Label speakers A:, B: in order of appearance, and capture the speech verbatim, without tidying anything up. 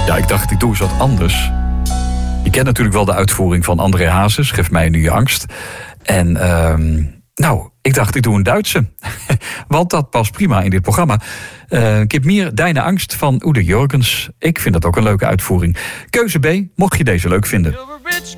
A: Ja, ik dacht, ik doe eens wat anders. Je kent natuurlijk wel de uitvoering van André Hazes, Geef mij nu je angst. En uh, nou, ik dacht, ik doe een Duitse. Want dat past prima in dit programma. Uh, Gib mir deine angst van Udo Jürgens. Ik vind dat ook een leuke uitvoering. Keuze B, mocht je deze leuk vinden.